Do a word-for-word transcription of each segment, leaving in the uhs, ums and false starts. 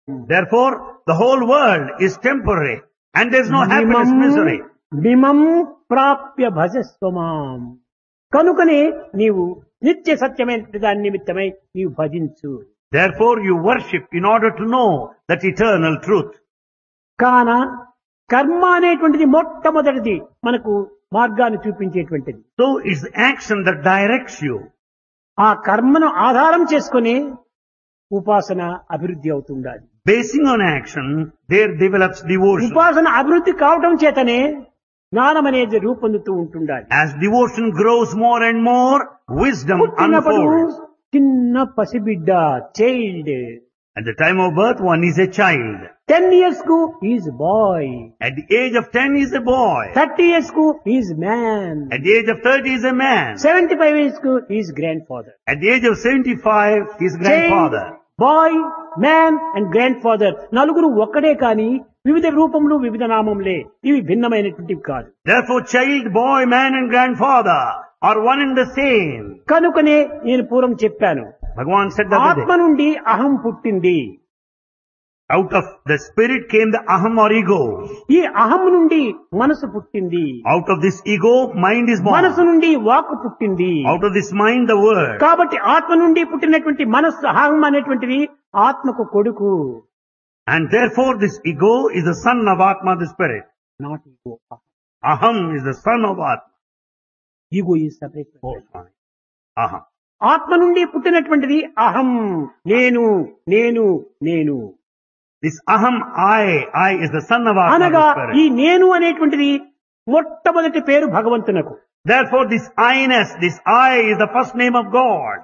Therefore, the whole world is temporary and there's no happiness, misery. మిమం ప్రాప్య భజస్వమాం. కనుకనే నీవు నిత్య సత్యమైన దాని నిమిత్తమై నీవు భజించు. Therefore, you worship in order to know that eternal truth. కాన కర్మ అనేటువంటిది మొట్టమొదటిది మనకు మార్గాన్ని చూపించేటువంటిది. So it's action that directs you. ఆ కర్మను ఆధారం చేసుకుని ఉపాసన అభివృద్ధి అవుతుండాలి. Basing on action, there develops devotion. ఉపాసన అభివృద్ధి కావటం చేతనే జ్ఞానం అనేది రూపొందుతూ ఉంటుండాలి. As devotion grows more and more, wisdom పుట్టినప్పుడు unfolds. చిన్న పసిబిడ్డ, child. At the time of birth, one is a child. Ten years కు is bye. At the age of ten, he is a boy. Thirty years కు is man. At the age of thirty, he is a man. Seventy five years కు is grand father. At the age of seventy-five, he is grandfather. Bye, man and grand father నలుగురు ఒక్కడే కానీ వివిధ రూపంలో వివిధ నామంలే. ఇవి భిన్నమైనటువంటివి కాదు. Therefore, child, boy, man and grandfather are one and the same. కనుకనే నేను పూర్వం చెప్పాను, Bhagavan said that ఆత్మ నుండి అహం పుట్టింది. out of the spirit came the aham or ego. ఈ అహం నుండి మనసు పుట్టింది. Out of this ego, mind is born. మనసు నుండి వాక్ పుట్టింది. Out of this mind, the word. కాబట్టి ఆత్మ నుండి పుట్టినటువంటి మనస్సు అహం అనేటువంటిది ఆత్మకు కొడుకు. And therefore, this ego is the son of Atma, the spirit. Not ego. Aham is the son of Atma. Ego is separate. Oh, fine. Aham. ఆత్మ నుండి పుట్టినటువంటిది అహం, నేను నేను నేను. This aham, I, I is the son of Atma, అనగా the ఈ spirit. నేను అనేటువంటిది మొట్టమొదటి పేరు భగవంతునకు. Therefore, this I-ness, this I is the first name of God.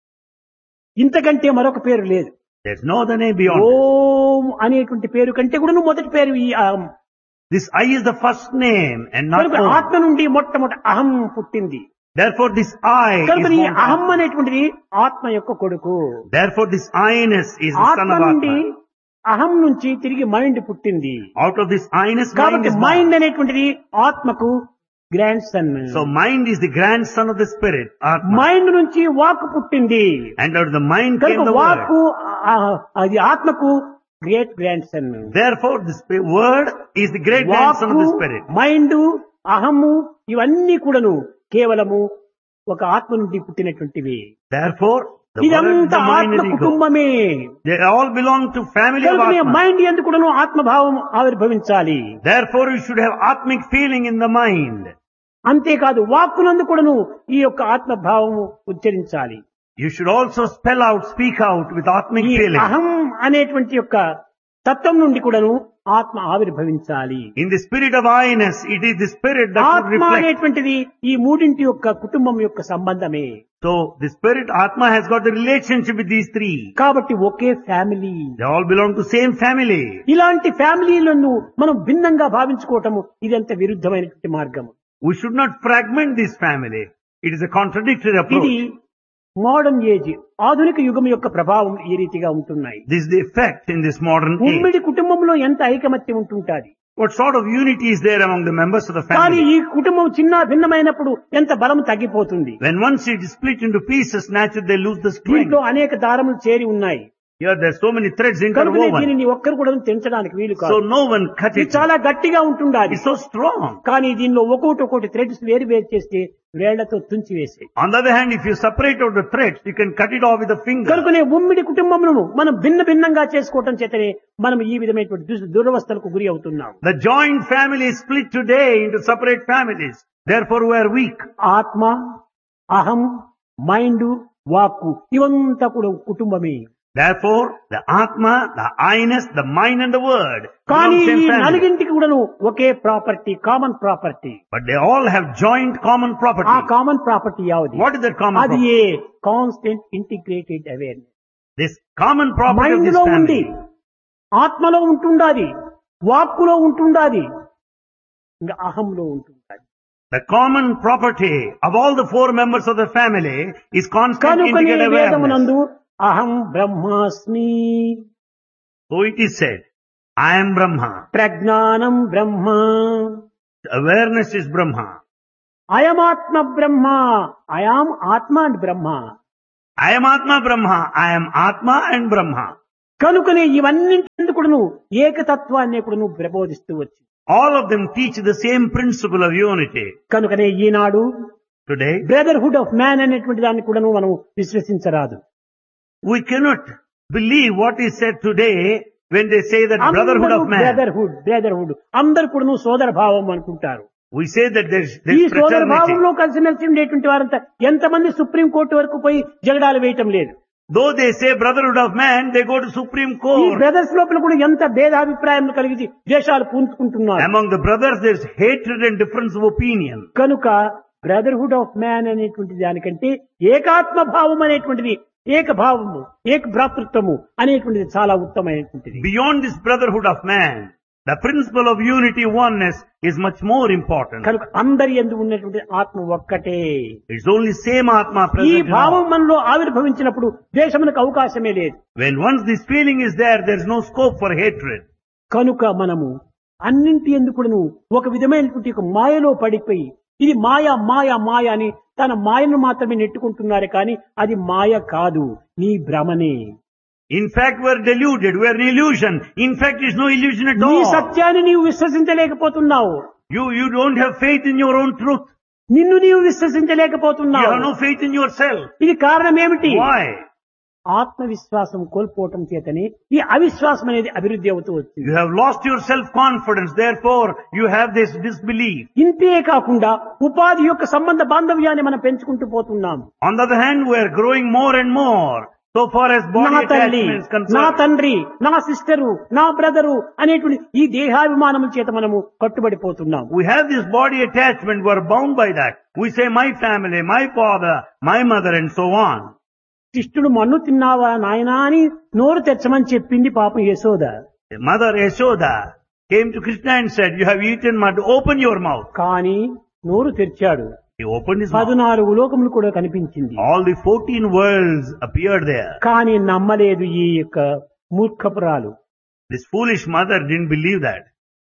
ఇంతకంటే మరొక పేరు లేదు. There's no other name beyond. ఓం అనేటువంటి పేరు కంటే కూడా మొదటి పేరు ఈ అహం. This I is the first name and not కనుక Om. ఆత్మ నుండి మొట్టమొదటి అహం పుట్టింది. Therefore, this I is కనుక ఈ born. అహం అనేటువంటిది ఆత్మ యొక్క కొడుకు. Therefore, this I-ness is the son ఆత్మ of నుండి Atma. అహం నుంచి తిరిగి మైండ్ పుట్టింది. Out of this I-ness, mind కాబట్టి is మైండ్ born. అనేటువంటిది ఆత్మకు grand son. So, mind is the grandson of the spirit, Atma. Mind నుంచి వాక్ పుట్టింది. And out of the mind came కనుక the వాక్ word. అది ఆత్మకు great grand son. Therefore, the spi- word is the great grandson of the spirit. Mind, అహము ఇవన్నీ కూడాను కేవలము ఒక ఆత్మ నుండి పుట్టినటువంటివి. Therefore, the word, ఇదంతా the mind ఆత్మ and ego. కుటుంబమే. They all belong to family of కనుక Atma. మైండ్ ఎందుకు కూడాను ఆత్మభావం ఆవిర్భవించాలి. Therefore, you should have Atmic feeling in the mind. అంతేకాదు వాక్కునందు కూడాను ఈ యొక్క ఆత్మభావము ఉచ్చరించాలి. You should also spell out, speak out with Atmic ఈ feeling. అహం అనేటువంటి యొక్క తత్వం నుండి కూడాను ఆత్మ ఆవిర్భవించాలి. In the spirit of I-ness, it is the spirit that should ఆత్మ reflect. అనేటువంటిది ఈ మూడింటి యొక్క కుటుంబం యొక్క సంబంధమే. So, the spirit Atma has got the relationship with these three. కాబట్టి ఒకే family. They all belong to same family. ఇలాంటి ఫ్యామిలీలను మనం భిన్నంగా భావించుకోవటము ఇదంత విరుద్ధమైనటువంటి మార్గము. We should not fragment this family. It is a contradictory ఇది approach. మోడర్న్ ఏజ్, ఆధునిక యుగం యొక్క ప్రభావం ఈ రీతిగా ఉంటున్నాయి. This is the effect in this modern age. ఉమ్మడి కుటుంబంలో ఎంత ఐకమత్యం ఉంటుంటాది. What sort of unity is there among the members of the కానీ family? ఈ కుటుంబం చిన్న భిన్నమైనప్పుడు ఎంత బలం తగ్గిపోతుంది. When once it is split into pieces, naturally they lose the strength. దీంట్లో అనేక దారములు చేరి ఉన్నాయి. Here there are so many threads కనుకనే interwoven. దీనిని ఒక్కరు కూడా తెంచడానికి వీలు So కాదు. no one cut ఇది it. చాలా గట్టిగా ఉంటుండాలి. It's so strong. కానీ దీనిలో ఒక్కొక్కటి ఒక్కొక్కటి థ్రెడ్స్ వేరు వేరు చేస్తే వేళ్లతో తుంచి వేసే. On the other hand, if you separate out the threads, you can cut it off with a finger. కనుకనే ఉమ్మిడి కుటుంబమును మనం భిన్న భిన్నంగా చేసుకోవటం చేతనే మనం ఈ విధమైనటువంటి దుస్- దురవస్థలకు గురి అవుతున్నాం. The joint family is split today into separate families. Therefore we are weak. ఆత్మ, అహం, మైండ్, వాక్కు ఇవంతా కూడా కుటుంబమే. Therefore, the Atma, the I-ness, the mind and the word belong కానీ to ఈ same family. నలుగింటికి కూడాను ఒకే property, common property. But they all have joint common ఆ property. Common property యావది? What is that common అది property? A constant integrated awareness. This common property of mind this లో ఉండి, family. ఆత్మలో ఉంటుండాది, వాక్కులో ఉంటుండాది, ఇంకా అహంలో ఉంటుండాది. The common property of all the four members of the family is constant కనుకనే integrated awareness. వేదమునందు అహం బ్రహ్మాస్మి, So it is said, I am Brahma. ప్రజ్ఞానం బ్రహ్మ, Awareness is Brahma. అయమాత్మ Brahma, I am ఆత్మ and Brahma. I am Atma Brahma. I am Atma and Brahma. కనుకనే ఇవన్నింటి కూడాను ఏకతత్వాన్ని కూడాను ప్రబోధిస్తూ వచ్చి All of them teach the same principle of unity. కనుకనే ఈనాడు Today, brotherhood of man అనేటువంటి దాన్ని కూడాను మనం విశ్వసించరాదు. we cannot believe what is said today when they say that brotherhood of man. Brotherhood brotherhood అందరు కూడాను సోదర భావం అనుకుంటారు. We say that there's, ఈ there's సోదర fraternity. భావంలో కలిసిమెలిసి ఉండేటువంటి వారంతా ఎంతమంది సుప్రీం కోర్టు వరకు పోయి జగడాలు వేయటం లేదు. Though they say brotherhood of man, they go to Supreme ఈ Court. బ్రదర్స్ లోపల కూడా ఎంత భేదాభిప్రాయం కలిగి దేశాలు పూనుకుంటున్నారు. Among the brothers, there's hatred and difference of opinion. కనుక బ్రదర్హుడ్ ఆఫ్ మ్యాన్ అనేటువంటి దానికంటే ఏకాత్మ భావం అనేటువంటిది, ఏక భావము, ఏక భ్రాతృత్వము అనేటువంటిది చాలా ఉత్తమమైనటువంటిది. Beyond this brotherhood of man, the principle of unity, oneness is much more important. కనుక అందరి యందు ఉన్నటువంటి ఆత్మ ఒక్కటే. It's only same Atma ఈ present in భావం all. మనలో ఆవిర్భవించినప్పుడు ద్వేషమునకు అవకాశమే లేదు. When once this feeling is there, there's no scope for hatred. కనుక మనము అన్నింటి ఎందుకును ఒక విధమైనటువంటి ఒక మాయలో పడిపోయి ఇది మాయ మాయ మాయ అని తన మాయను మాత్రమే నెట్టుకుంటున్నారు కానీ అది మాయ కాదు, నీ భ్రమనే. In fact, we're deluded. We're an illusion. In fact, it's no illusion at నీ all. సత్యాన్ని నీవు విశ్వసించలేకపోతున్నావు. You, you don't have faith in your own truth. నిన్ను నీవు You విశ్వసించలేకపోతున్నావు. have no faith in yourself. ఇది కారణం ఏమిటి? Why? ఆత్మవిశ్వాసం కోల్పోవటం చేతని ఈ అవిశ్వాసం అనేది అభివృద్ధి అవుతూ వచ్చింది. You have lost your self-confidence. Therefore, you have this disbelief. ఇంతే కాకుండా ఉపాధి యొక్క సంబంధ బాంధవ్యాన్ని మనం పెంచుకుంటూ పోతున్నాం. On the other hand, we're growing more and more. So far as body నా తల్లి, attachment is నా concerned. తండ్రి, నా సిస్టరు, నా బ్రదరు అనేటువంటి ఈ దేహాభిమానం చేత మనము కట్టుబడిపోతున్నాం. We have this body attachment. We're bound by that. We say my family, my father, my mother, and so on. శిష్టుడు మన్ను తిన్నావా నాయనా అని నోరు తెచ్చమని చెప్పింది పాపం Yashoda. Mother Yashoda came to Krishna and said, you have eaten mud, open your mouth. కానీ నోరు తెరిచాడు. He opened his mouth. పదునాలుగు లోకములు కూడా కనిపించింది. All the fourteen worlds appeared there. కానీ నమ్మలేదు ఈ యొక్క మూర్ఖపురాలు. This foolish mother didn't believe that.